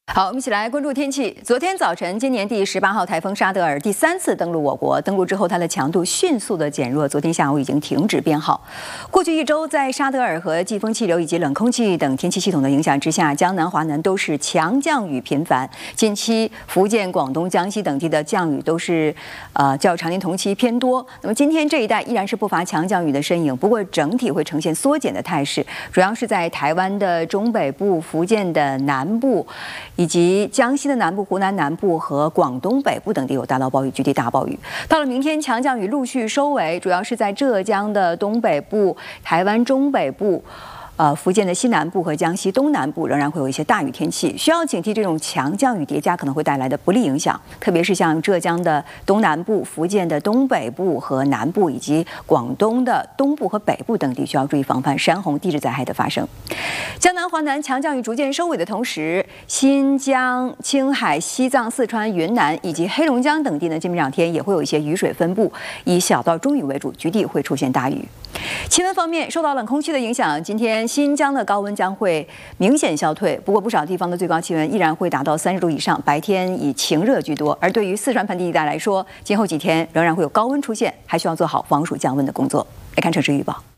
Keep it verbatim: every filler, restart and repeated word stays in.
好，我们一起来关注天气。昨天早晨，今年第十八号台风沙德尔第三次登陆我国，登陆之后，它的强度迅速的减弱，昨天下午已经停止编号。过去一周，在沙德尔和季风气流以及冷空气等天气系统的影响之下，江南、华南都是强降雨频繁。近期福建、广东、江西等地的降雨都是呃较常年同期偏多。那么今天这一带依然是不乏强降雨的身影，不过整体会呈现缩减的态势，主要是在台湾的中北部、福建的南部。以及江西的南部、湖南南部和广东北部等地有大到暴雨、局地大暴雨。到了明天，强降雨陆续收尾，主要是在浙江的东北部、台湾中北部。呃，福建的西南部和江西东南部仍然会有一些大雨天气，需要警惕这种强降雨叠加可能会带来的不利影响，特别是像浙江的东南部、福建的东北部和南部，以及广东的东部和北部等地，需要注意防范山洪、地质灾害的发生。江南、华南强降雨逐渐收尾的同时，新疆、青海、西藏、四川、云南以及黑龙江等地呢，今明两天也会有一些雨水分布，以小到中雨为主，局地会出现大雨。气温方面，受到冷空气的影响，今天新疆的高温将会明显消退，不过不少地方的最高气温依然会达到三十度以上，白天以晴热居多。而对于四川盆地一带来说，今后几天仍然会有高温出现，还需要做好防暑降温的工作。来看城市预报。